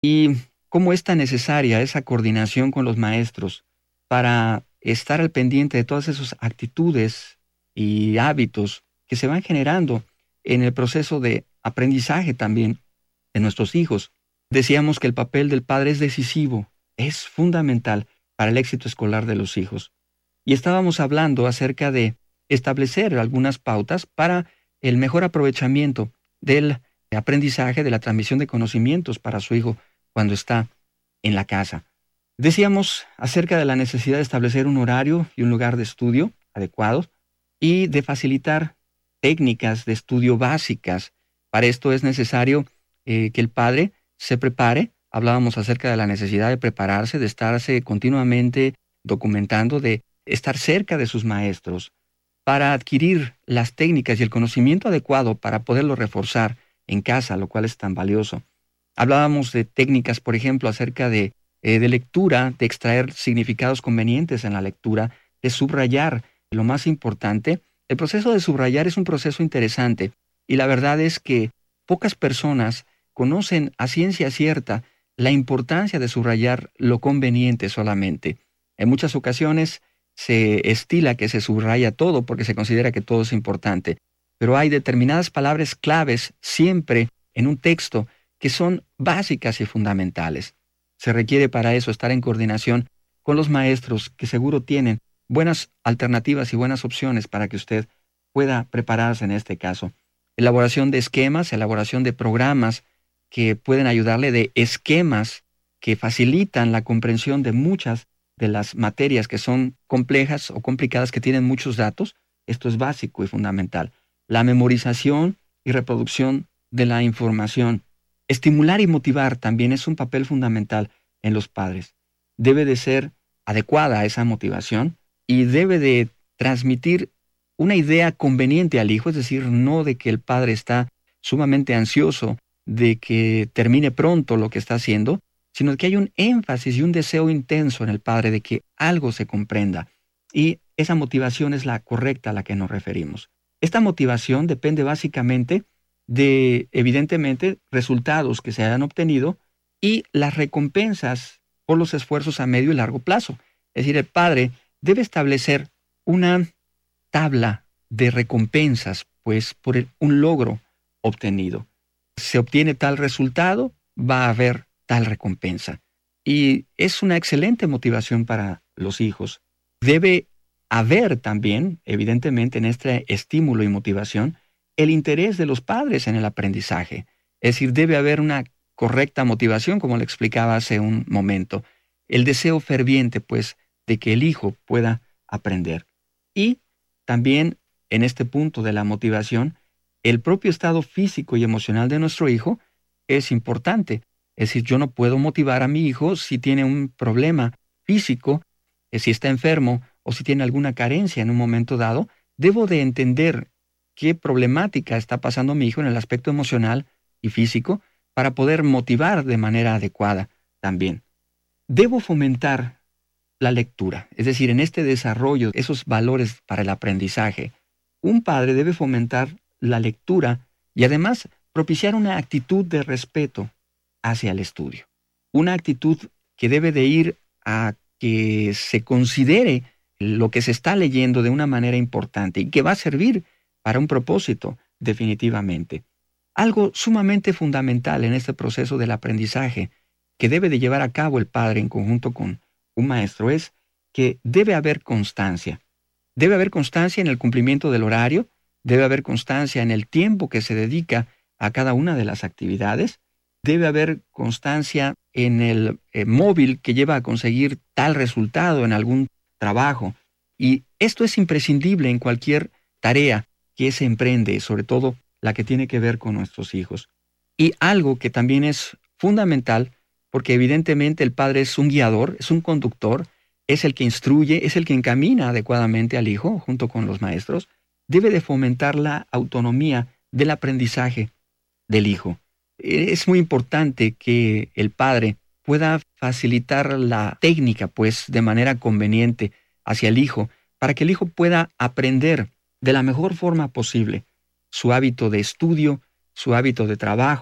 Y cómo es tan necesaria esa coordinación con los maestros para estar al pendiente de todas esas actitudes y hábitos que se van generando en el proceso de aprendizaje también de nuestros hijos. Decíamos que el papel del padre es decisivo, es fundamental para el éxito escolar de los hijos. Y estábamos hablando acerca de establecer algunas pautas para el mejor aprovechamiento del aprendizaje, de la transmisión de conocimientos para su hijo cuando está en la casa. Decíamos acerca de la necesidad de establecer un horario y un lugar de estudio adecuados y de facilitar técnicas de estudio básicas. Para esto es necesario que el padre se prepare. Hablábamos acerca de la necesidad de prepararse, de estarse continuamente documentando, de estar cerca de sus maestros para adquirir las técnicas y el conocimiento adecuado para poderlo reforzar en casa, lo cual es tan valioso. Hablábamos de técnicas, por ejemplo, acerca de lectura, de extraer significados convenientes en la lectura, de subrayar. Lo más importante, el proceso de subrayar es un proceso interesante y la verdad es que pocas personas conocen a ciencia cierta la importancia de subrayar lo conveniente solamente. En muchas ocasiones se estila que se subraya todo porque se considera que todo es importante, pero hay determinadas palabras claves siempre en un texto que son básicas y fundamentales. Se requiere para eso estar en coordinación con los maestros que seguro tienen buenas alternativas y buenas opciones para que usted pueda prepararse en este caso. Elaboración de esquemas, elaboración de programas que pueden ayudarle, de esquemas que facilitan la comprensión de muchas de las materias que son complejas o complicadas, que tienen muchos datos. Esto es básico y fundamental. La memorización y reproducción de la información. Estimular y motivar también es un papel fundamental en los padres. Debe de ser adecuada esa motivación y debe de transmitir una idea conveniente al hijo, es decir, no de que el padre está sumamente ansioso de que termine pronto lo que está haciendo, sino que hay un énfasis y un deseo intenso en el padre de que algo se comprenda. Y esa motivación es la correcta a la que nos referimos. Esta motivación depende básicamente de, evidentemente, resultados que se hayan obtenido y las recompensas por los esfuerzos a medio y largo plazo. Es decir, el padre debe establecer una tabla de recompensas, pues, por un logro obtenido. Se obtiene tal resultado, va a haber tal recompensa. Y es una excelente motivación para los hijos. Debe haber también, evidentemente, en este estímulo y motivación, el interés de los padres en el aprendizaje. Es decir, debe haber una correcta motivación, como le explicaba hace un momento. El deseo ferviente, pues, de que el hijo pueda aprender. Y también, en este punto de la motivación, el propio estado físico y emocional de nuestro hijo es importante. Es decir, yo no puedo motivar a mi hijo si tiene un problema físico, si está enfermo o si tiene alguna carencia en un momento dado. Debo de entender qué problemática está pasando mi hijo en el aspecto emocional y físico para poder motivar de manera adecuada también. Debo fomentar la lectura, es decir, en este desarrollo, esos valores para el aprendizaje. Un padre debe fomentar la lectura y además propiciar una actitud de respeto hacia el estudio. Una actitud que debe de ir a que se considere lo que se está leyendo de una manera importante y que va a servir para un propósito definitivamente. Algo sumamente fundamental en este proceso del aprendizaje que debe de llevar a cabo el padre en conjunto con un maestro es que debe haber constancia. Debe haber constancia en el cumplimiento del horario, debe haber constancia en el tiempo que se dedica a cada una de las actividades, debe haber constancia en el móvil que lleva a conseguir tal resultado en algún trabajo. Y esto es imprescindible en cualquier tarea que se emprende, sobre todo la que tiene que ver con nuestros hijos. Y algo que también es fundamental, porque evidentemente el padre es un guiador, es un conductor, es el que instruye, es el que encamina adecuadamente al hijo junto con los maestros, debe de fomentar la autonomía del aprendizaje del hijo. Es muy importante que el padre pueda facilitar la técnica, pues, de manera conveniente hacia el hijo, para que el hijo pueda aprender de la mejor forma posible su hábito de estudio, su hábito de trabajo,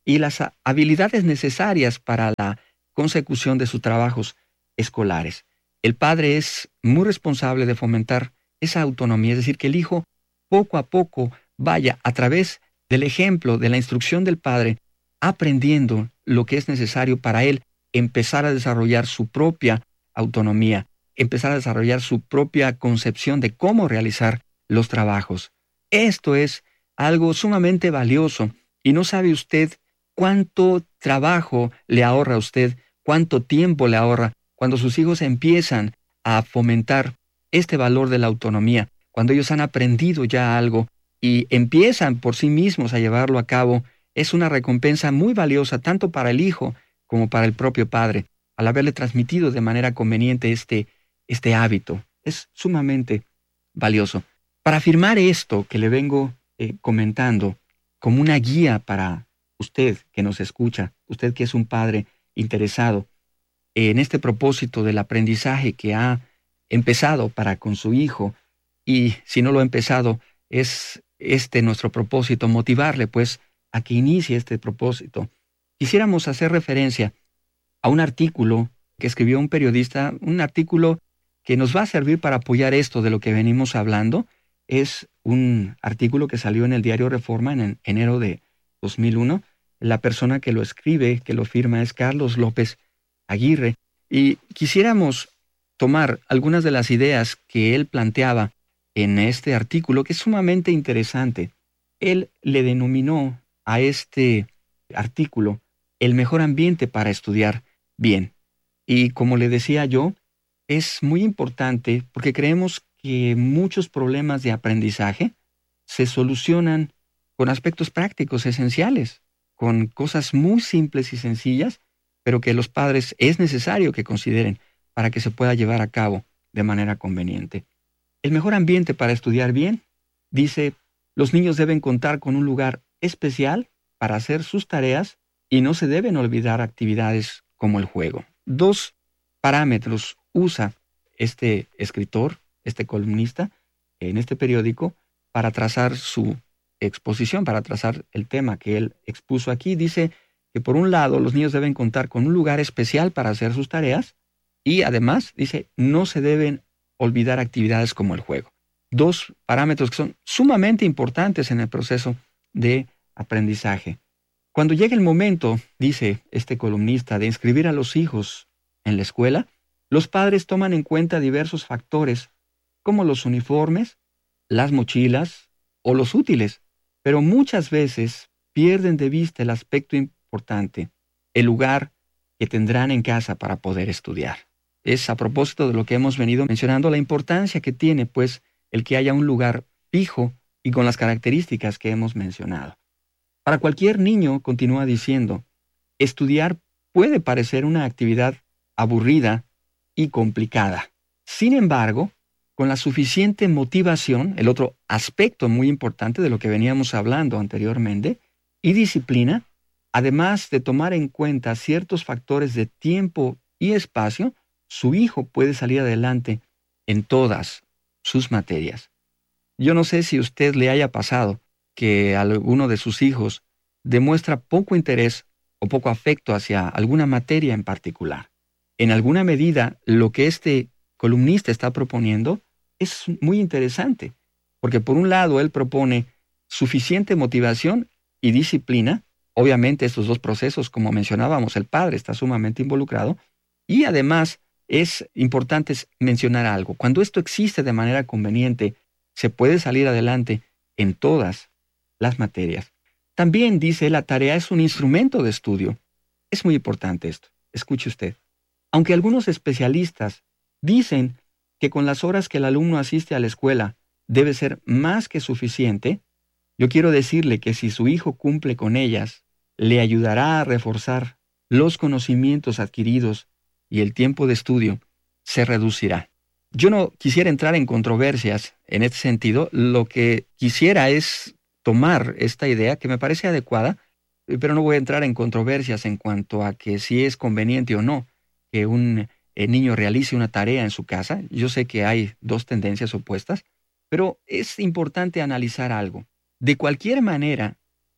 y las habilidades necesarias para la consecución de sus trabajos escolares. El padre es muy responsable de fomentar esa autonomía, es decir, que el hijo poco a poco vaya a través del ejemplo, de la instrucción del padre, aprendiendo lo que es necesario para él empezar a desarrollar su propia autonomía, empezar a desarrollar su propia concepción de cómo realizar los trabajos. Esto es algo sumamente valioso y no sabe usted cuánto trabajo le ahorra a usted, cuánto tiempo le ahorra cuando sus hijos empiezan a fomentar este valor de la autonomía, cuando ellos han aprendido ya algo y empiezan por sí mismos a llevarlo a cabo. Es una recompensa muy valiosa tanto para el hijo como para el propio padre, al haberle transmitido de manera conveniente este hábito. Es sumamente valioso. Para afirmar esto que le vengo comentando como una guía para usted que nos escucha, usted que es un padre interesado en este propósito del aprendizaje que ha empezado para con su hijo, y si no lo ha empezado, es nuestro propósito, motivarle pues a que inicie este propósito. Quisiéramos hacer referencia a un artículo que escribió un periodista, un artículo que nos va a servir para apoyar esto de lo que venimos hablando. Es un artículo que salió en el diario Reforma en enero de 2001. La persona que lo escribe, que lo firma, es Carlos López Aguirre. Y quisiéramos tomar algunas de las ideas que él planteaba en este artículo, que es sumamente interesante. Él le denominó a este artículo el mejor ambiente para estudiar bien. Y como le decía yo, es muy importante porque creemos que muchos problemas de aprendizaje se solucionan con aspectos prácticos esenciales, con cosas muy simples y sencillas, pero que los padres es necesario que consideren para que se pueda llevar a cabo de manera conveniente. El mejor ambiente para estudiar bien, dice, los niños deben contar con un lugar especial para hacer sus tareas y no se deben olvidar actividades como el juego. 2 parámetros usa este escritor, este columnista, en este periódico, para trazar su exposición, para trazar el tema que él expuso aquí. Dice que por un lado los niños deben contar con un lugar especial para hacer sus tareas y además, dice, no se deben olvidar actividades como el juego. 2 parámetros que son sumamente importantes en el proceso de aprendizaje. Cuando llega el momento, dice este columnista, de inscribir a los hijos en la escuela, los padres toman en cuenta diversos factores como los uniformes, las mochilas o los útiles, pero muchas veces pierden de vista el aspecto importante, el lugar que tendrán en casa para poder estudiar. Es a propósito de lo que hemos venido mencionando, la importancia que tiene, pues, el que haya un lugar fijo y con las características que hemos mencionado. Para cualquier niño, continúa diciendo, estudiar puede parecer una actividad aburrida y complicada. Sin embargo, con la suficiente motivación, el otro aspecto muy importante de lo que veníamos hablando anteriormente, y disciplina, además de tomar en cuenta ciertos factores de tiempo y espacio, su hijo puede salir adelante en todas sus materias. Yo no sé si a usted le haya pasado que alguno de sus hijos demuestra poco interés o poco afecto hacia alguna materia en particular. En alguna medida, lo que este columnista está proponiendo es muy interesante, porque por un lado él propone suficiente motivación y disciplina. Obviamente estos 2 procesos, como mencionábamos, el padre está sumamente involucrado, y además es importante mencionar algo. Cuando esto existe de manera conveniente, se puede salir adelante en todas las materias. También dice, la tarea es un instrumento de estudio. Es muy importante esto. Escuche usted. Aunque algunos especialistas dicen que con las horas que el alumno asiste a la escuela debe ser más que suficiente, yo quiero decirle que si su hijo cumple con ellas, le ayudará a reforzar los conocimientos adquiridos y el tiempo de estudio se reducirá. Yo no quisiera entrar en controversias en este sentido. Lo que quisiera es tomar esta idea que me parece adecuada, pero no voy a entrar en controversias en cuanto a que si es conveniente o no que un niño realice una tarea en su casa. Yo sé que hay 2 tendencias opuestas, pero es importante analizar algo. De cualquier manera,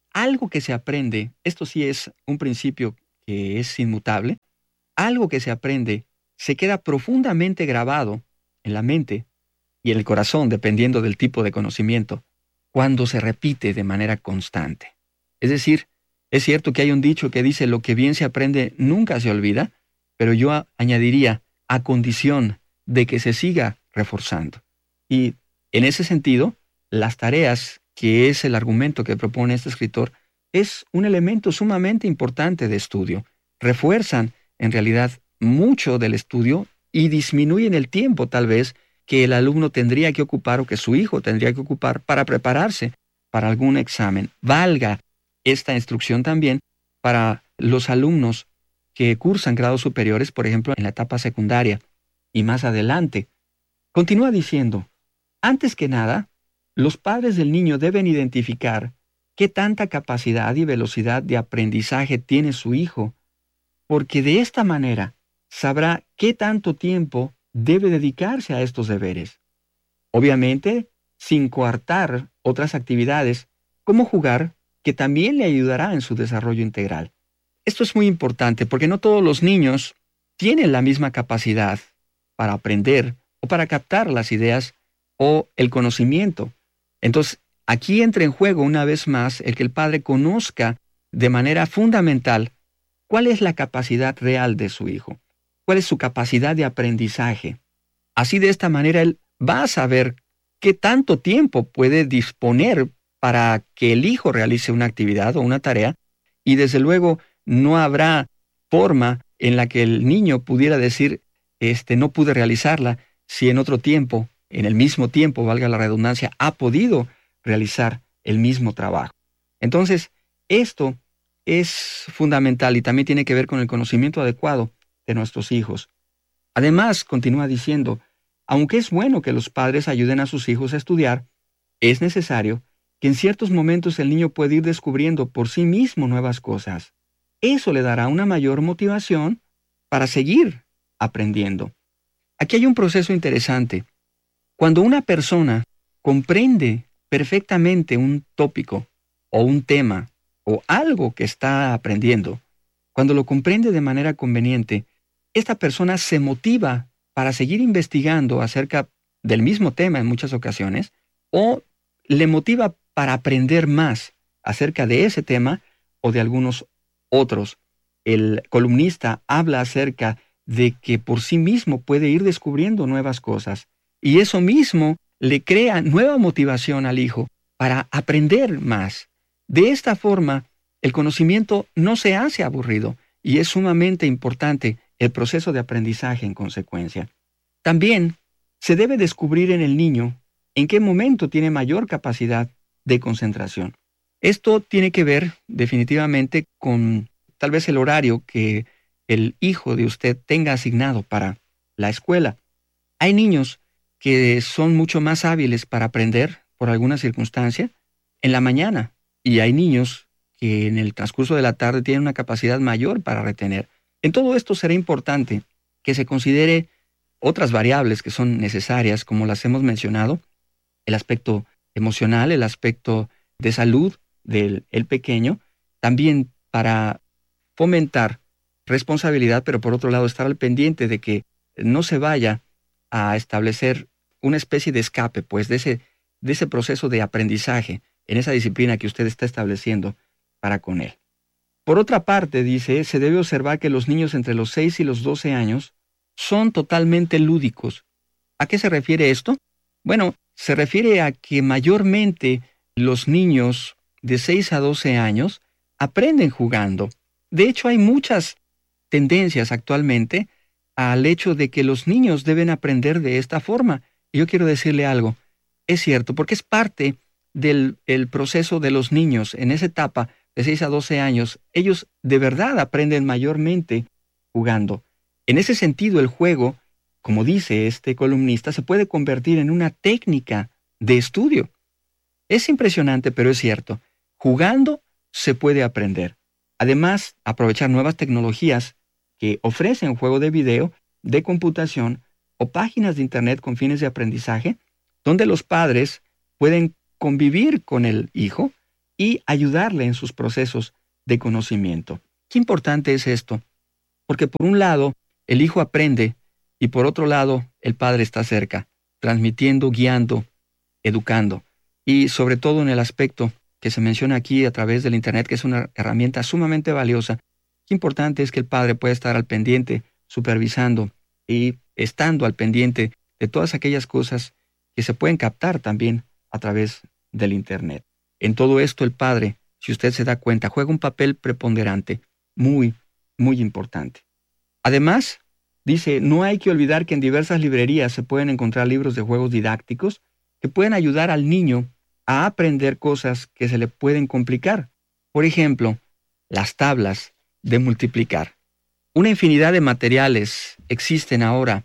algo que se aprende, esto sí es un principio que es inmutable, algo que se aprende se queda profundamente grabado en la mente y en el corazón, dependiendo del tipo de conocimiento, cuando se repite de manera constante. Es decir, es cierto que hay un dicho que dice lo que bien se aprende nunca se olvida, pero yo añadiría a condición de que se siga reforzando. Y en ese sentido, las tareas, que es el argumento que propone este escritor, es un elemento sumamente importante de estudio. Refuerzan, en realidad, mucho del estudio y disminuyen el tiempo, tal vez, que el alumno tendría que ocupar o que su hijo tendría que ocupar para prepararse para algún examen. Valga esta instrucción también para los alumnos que cursan grados superiores, por ejemplo, en la etapa secundaria y más adelante. Continúa diciendo, antes que nada, los padres del niño deben identificar qué tanta capacidad y velocidad de aprendizaje tiene su hijo, porque de esta manera sabrá qué tanto tiempo debe dedicarse a estos deberes. Obviamente, sin coartar otras actividades, como jugar, que también le ayudará en su desarrollo integral. Esto es muy importante porque no todos los niños tienen la misma capacidad para aprender o para captar las ideas o el conocimiento. Entonces, aquí entra en juego una vez más el que el padre conozca de manera fundamental cuál es la capacidad real de su hijo, cuál es su capacidad de aprendizaje. Así de esta manera él va a saber qué tanto tiempo puede disponer para que el hijo realice una actividad o una tarea, y desde luego no habrá forma en la que el niño pudiera decir, no pude realizarla, si en otro tiempo, en el mismo tiempo, valga la redundancia, ha podido realizar el mismo trabajo. Entonces, esto es fundamental y también tiene que ver con el conocimiento adecuado de nuestros hijos. Además, continúa diciendo, aunque es bueno que los padres ayuden a sus hijos a estudiar, es necesario que en ciertos momentos el niño pueda ir descubriendo por sí mismo nuevas cosas. Eso le dará una mayor motivación para seguir aprendiendo. Aquí hay un proceso interesante. Cuando una persona comprende perfectamente un tópico o un tema o algo que está aprendiendo, cuando lo comprende de manera conveniente, esta persona se motiva para seguir investigando acerca del mismo tema en muchas ocasiones, o le motiva para aprender más acerca de ese tema o de algunos otros. El columnista habla acerca de que por sí mismo puede ir descubriendo nuevas cosas, y eso mismo le crea nueva motivación al hijo para aprender más. De esta forma, el conocimiento no se hace aburrido y es sumamente importante el proceso de aprendizaje en consecuencia. También se debe descubrir en el niño en qué momento tiene mayor capacidad de concentración. Esto tiene que ver definitivamente con tal vez el horario que el hijo de usted tenga asignado para la escuela. Hay niños que son mucho más hábiles para aprender por alguna circunstancia en la mañana, y hay niños que en el transcurso de la tarde tienen una capacidad mayor para retener. En todo esto será importante que se considere otras variables que son necesarias, como las hemos mencionado, el aspecto emocional, el aspecto de salud del pequeño, también para fomentar responsabilidad, pero por otro lado estar al pendiente de que no se vaya a establecer una especie de escape, pues, de ese proceso de aprendizaje en esa disciplina que usted está estableciendo para con él. Por otra parte, dice, se debe observar que los niños entre los 6 y los 12 años son totalmente lúdicos. ¿A qué se refiere esto? Bueno, se refiere a que mayormente los niños de 6 a 12 años aprenden jugando. De hecho, hay muchas tendencias actualmente al hecho de que los niños deben aprender de esta forma. Y yo quiero decirle algo. Es cierto, porque es parte del proceso de los niños en esa etapa de 6 a 12 años. Ellos de verdad aprenden mayormente jugando. En ese sentido, el juego, como dice este columnista, se puede convertir en una técnica de estudio. Es impresionante, pero es cierto. Jugando se puede aprender. Además, aprovechar nuevas tecnologías que ofrecen juegos de video, de computación o páginas de Internet con fines de aprendizaje, donde los padres pueden convivir con el hijo y ayudarle en sus procesos de conocimiento. Qué importante es esto, porque por un lado el hijo aprende y por otro lado el padre está cerca, transmitiendo, guiando, educando, y sobre todo en el aspecto que se menciona aquí a través del Internet, que es una herramienta sumamente valiosa. Qué importante es que el padre pueda estar al pendiente, supervisando y estando al pendiente de todas aquellas cosas que se pueden captar también a través del Internet. En todo esto el padre, si usted se da cuenta, juega un papel preponderante, muy, muy importante. Además, dice, no hay que olvidar que en diversas librerías se pueden encontrar libros de juegos didácticos que pueden ayudar al niño a aprender cosas que se le pueden complicar. Por ejemplo, las tablas de multiplicar. Una infinidad de materiales existen ahora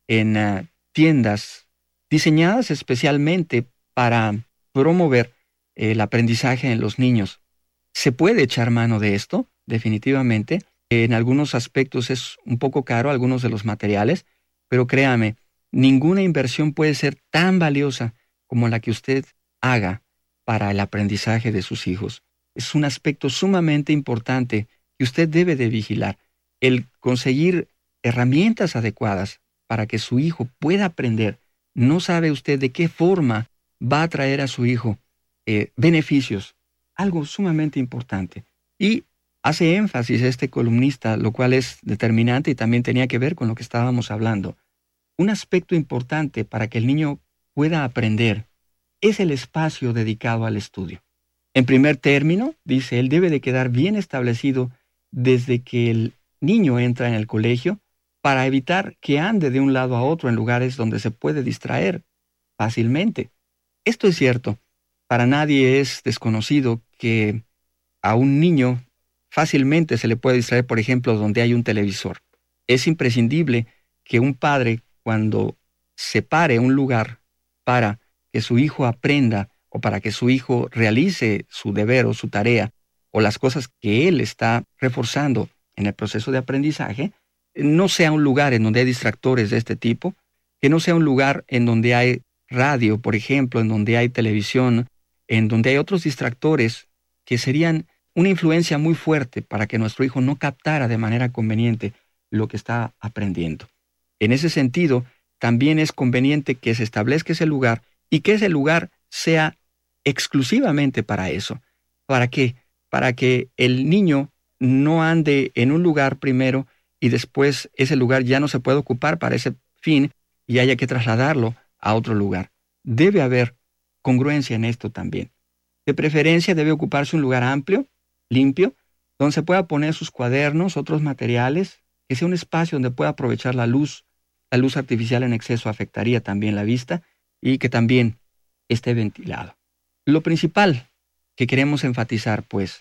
en tiendas diseñadas especialmente para promover el aprendizaje en los niños. ¿Se puede echar mano de esto? Definitivamente. En algunos aspectos es un poco caro algunos de los materiales, pero créame, ninguna inversión puede ser tan valiosa como la que usted haga para el aprendizaje de sus hijos. Es un aspecto sumamente importante que usted debe de vigilar. El conseguir herramientas adecuadas para que su hijo pueda aprender. No sabe usted de qué forma va a traer a su hijo beneficios. Algo sumamente importante. Y hace énfasis este columnista, lo cual es determinante y también tenía que ver con lo que estábamos hablando. Un aspecto importante para que el niño pueda aprender es el espacio dedicado al estudio. En primer término, dice él, debe de quedar bien establecido desde que el niño entra en el colegio para evitar que ande de un lado a otro en lugares donde se puede distraer fácilmente. Esto es cierto. Para nadie es desconocido que a un niño fácilmente se le puede distraer, por ejemplo, donde hay un televisor. Es imprescindible que un padre, cuando separe un lugar para que su hijo aprenda o para que su hijo realice su deber o su tarea o las cosas que él está reforzando en el proceso de aprendizaje, no sea un lugar en donde hay distractores de este tipo, que no sea un lugar en donde hay radio, por ejemplo, en donde hay televisión, en donde hay otros distractores que serían una influencia muy fuerte para que nuestro hijo no captara de manera conveniente lo que está aprendiendo. En ese sentido, también es conveniente que se establezca ese lugar y que ese lugar sea exclusivamente para eso. ¿Para qué? Para que el niño no ande en un lugar primero y después ese lugar ya no se puede ocupar para ese fin y haya que trasladarlo a otro lugar. Debe haber congruencia en esto también. De preferencia debe ocuparse un lugar amplio, limpio, donde se pueda poner sus cuadernos, otros materiales, que sea un espacio donde pueda aprovechar la luz. La luz artificial en exceso afectaría también la vista y que también esté ventilado. Lo principal que queremos enfatizar, pues,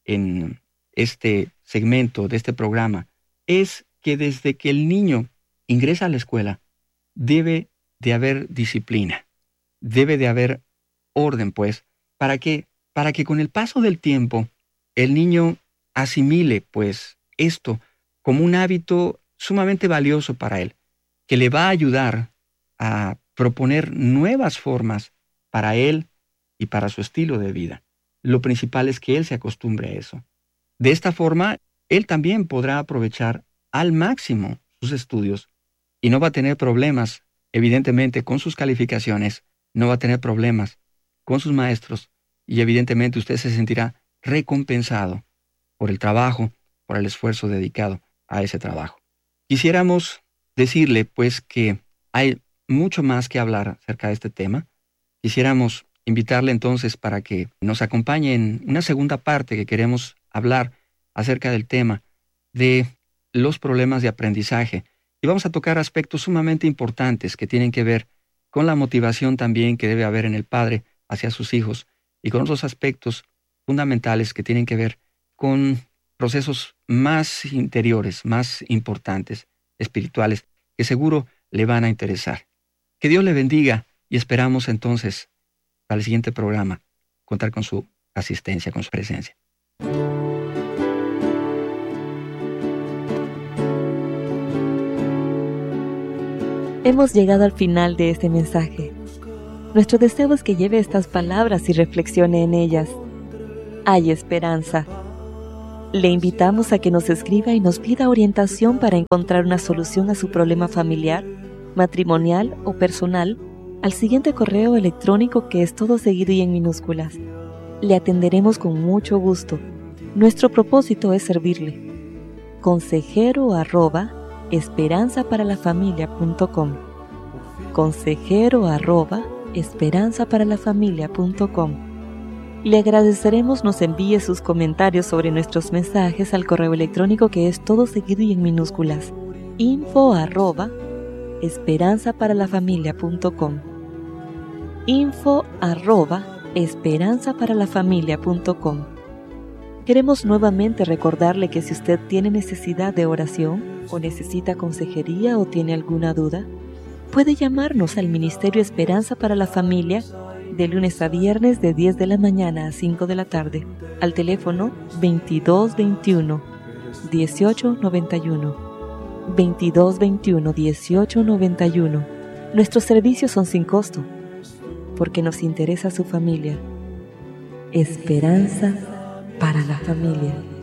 en este segmento de este programa es que desde que el niño ingresa a la escuela, debe de haber disciplina, debe de haber orden, pues, para que con el paso del tiempo el niño asimile, pues, esto como un hábito sumamente valioso para él, que le va a ayudar a proponer nuevas formas para él y para su estilo de vida. Lo principal es que él se acostumbre a eso. De esta forma, él también podrá aprovechar al máximo sus estudios y no va a tener problemas, evidentemente, con sus calificaciones, no va a tener problemas con sus maestros y evidentemente usted se sentirá recompensado por el trabajo, por el esfuerzo dedicado a ese trabajo. Quisiéramos decirle, pues, que hay mucho más que hablar acerca de este tema. Quisiéramos invitarle entonces para que nos acompañe en una segunda parte que queremos hablar acerca del tema de los problemas de aprendizaje. Y vamos a tocar aspectos sumamente importantes que tienen que ver con la motivación también que debe haber en el padre hacia sus hijos y con otros aspectos fundamentales que tienen que ver con procesos más interiores, más importantes, espirituales, que seguro le van a interesar. Que Dios le bendiga y esperamos entonces para el siguiente programa contar con su asistencia, con su presencia. Hemos llegado al final de este mensaje. Nuestro deseo es que lleve estas palabras y reflexione en ellas. hay esperanza. Le invitamos a que nos escriba y nos pida orientación para encontrar una solución a su problema familiar, matrimonial o personal al siguiente correo electrónico, que es todo seguido y en minúsculas. Le atenderemos con mucho gusto. Nuestro propósito es servirle. consejero@esperanzaparalafamilia.com consejero@esperanzaparalafamilia.com. Le agradeceremos nos envíe sus comentarios sobre nuestros mensajes al correo electrónico, que es todo seguido y en minúsculas: info@esperanzaparalafamilia.com info@esperanzaparalafamilia.com. Queremos nuevamente recordarle que si usted tiene necesidad de oración o necesita consejería o tiene alguna duda, puede llamarnos al Ministerio Esperanza para la Familia de lunes a viernes de 10 de la mañana a 5 de la tarde al teléfono 2221 1891. 2221 1891. Nuestros servicios son sin costo, porque nos interesa su familia. Esperanza para la familia.